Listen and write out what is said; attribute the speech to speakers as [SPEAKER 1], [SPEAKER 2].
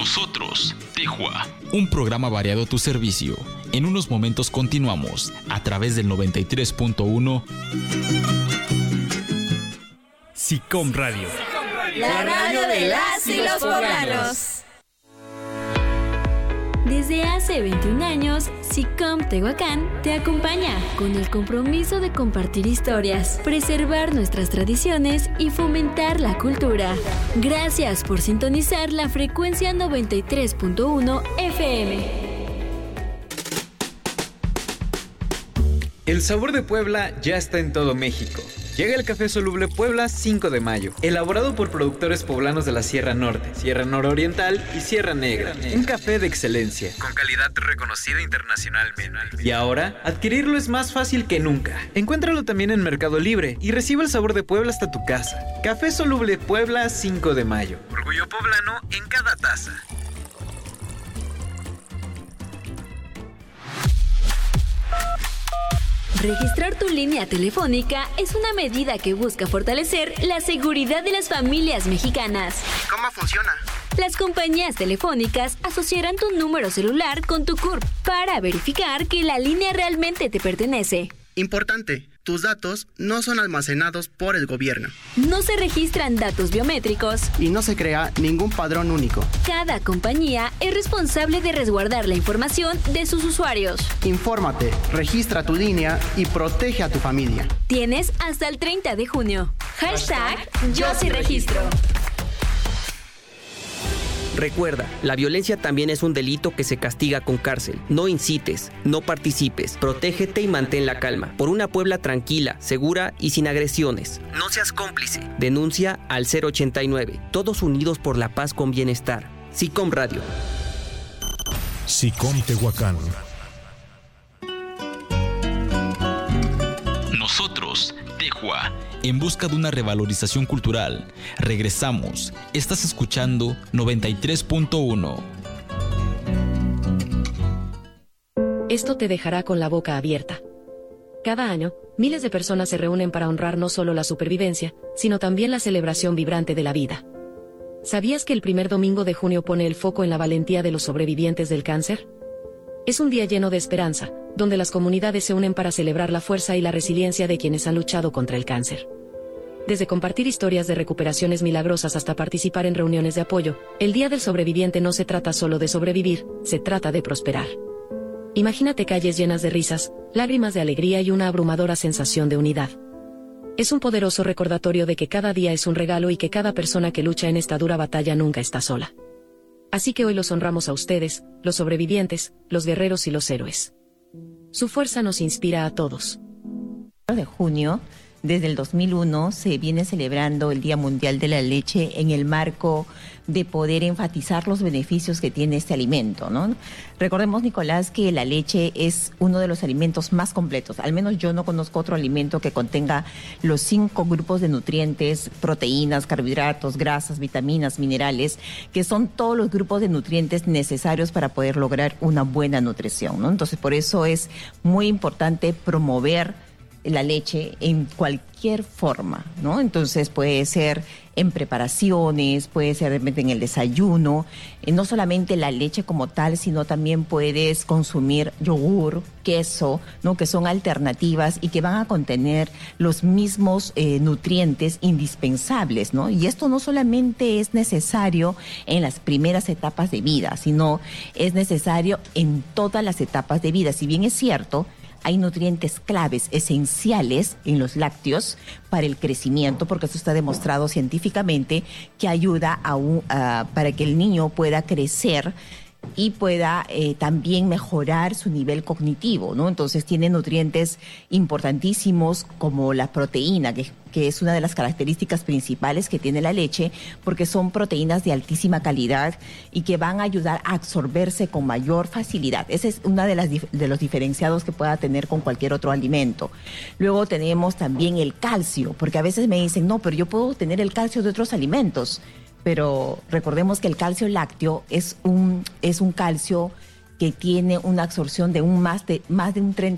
[SPEAKER 1] Nosotros, Tejua. Un programa variado a tu servicio. En unos momentos continuamos a través del 93.1
[SPEAKER 2] SICOM Radio.
[SPEAKER 3] La radio de las y los poblanos.
[SPEAKER 4] Desde hace 21 años, SICOM Tehuacán te acompaña con el compromiso de compartir historias, preservar nuestras tradiciones y fomentar la cultura. Gracias por sintonizar la frecuencia 93.1 FM.
[SPEAKER 5] El sabor de Puebla ya está en todo México. Llega el Café Soluble Puebla 5 de mayo, elaborado por productores poblanos de la Sierra Norte, Sierra Nororiental y Sierra Negra. Un café de excelencia, con calidad reconocida internacionalmente. Y ahora, adquirirlo es más fácil que nunca. Encuéntralo también en Mercado Libre y recibe el sabor de Puebla hasta tu casa. Café Soluble Puebla 5 de mayo. Orgullo poblano en cada taza.
[SPEAKER 4] Registrar tu línea telefónica es una medida que busca fortalecer la seguridad de las familias mexicanas.
[SPEAKER 6] ¿Cómo funciona?
[SPEAKER 4] Las compañías telefónicas asociarán tu número celular con tu CURP para verificar que la línea realmente te pertenece.
[SPEAKER 6] Importante, tus datos no son almacenados por el gobierno.
[SPEAKER 4] No se registran datos biométricos.
[SPEAKER 6] Y no se crea ningún padrón único.
[SPEAKER 4] Cada compañía es responsable de resguardar la información de sus usuarios.
[SPEAKER 6] Infórmate, registra tu línea y protege a tu familia.
[SPEAKER 4] Tienes hasta el 30 de junio. Hashtag Yo sí registro.
[SPEAKER 7] Recuerda, la violencia también es un delito que se castiga con cárcel. No incites, no participes, protégete y mantén la calma. Por una Puebla tranquila, segura y sin agresiones. No seas cómplice. Denuncia al 089. Todos unidos por la paz con bienestar. SICOM Radio.
[SPEAKER 8] SICOM Tehuacán.
[SPEAKER 1] Nosotros, Tejua, en busca de una revalorización cultural. Regresamos. Estás escuchando 93.1.
[SPEAKER 9] Esto te dejará con la boca abierta. Cada año, miles de personas se reúnen para honrar no solo la supervivencia, sino también la celebración vibrante de la vida. ¿Sabías que el primer domingo de junio pone el foco en la valentía de los sobrevivientes del cáncer? Es un día lleno de esperanza, donde las comunidades se unen para celebrar la fuerza y la resiliencia de quienes han luchado contra el cáncer. Desde compartir historias de recuperaciones milagrosas hasta participar en reuniones de apoyo, el Día del Sobreviviente no se trata solo de sobrevivir, se trata de prosperar. Imagínate calles llenas de risas, lágrimas de alegría y una abrumadora sensación de unidad. Es un poderoso recordatorio de que cada día es un regalo y que cada persona que lucha en esta dura batalla nunca está sola. Así que hoy los honramos a ustedes, los sobrevivientes, los guerreros y los héroes. Su fuerza nos inspira a todos.
[SPEAKER 10] De junio, desde el 2001, se viene celebrando el Día Mundial de la Leche en el marco de poder enfatizar los beneficios que tiene este alimento, ¿no? Recordemos, Nicolás, que la leche es uno de los alimentos más completos. Al menos yo no conozco otro alimento que contenga los 5 grupos de nutrientes, proteínas, carbohidratos, grasas, vitaminas, minerales, que son todos los grupos de nutrientes necesarios para poder lograr una buena nutrición, ¿no? Entonces, por eso es muy importante promover la leche en cualquier forma, ¿no? Entonces puede ser en preparaciones, puede ser de repente en el desayuno, no solamente la leche como tal, sino también puedes consumir yogur, queso, ¿no? Que son alternativas y que van a contener los mismos nutrientes indispensables, ¿no? Y esto no solamente es necesario en las primeras etapas de vida, sino es necesario en todas las etapas de vida. Si bien es cierto, hay nutrientes claves, esenciales en los para el crecimiento, porque eso está demostrado científicamente que ayuda para que el niño pueda crecer y pueda también mejorar su nivel cognitivo, ¿no? Entonces tiene nutrientes importantísimos como la proteína, que es una de las características principales que tiene la leche, porque son proteínas de altísima calidad y que van a ayudar a absorberse con mayor facilidad. Ese es uno de los diferenciados que pueda tener con cualquier otro alimento. Luego tenemos también el calcio, porque a veces me dicen, no, pero yo puedo tener el calcio de otros alimentos. Pero recordemos que el calcio lácteo es un calcio que tiene una absorción de más de un 30%.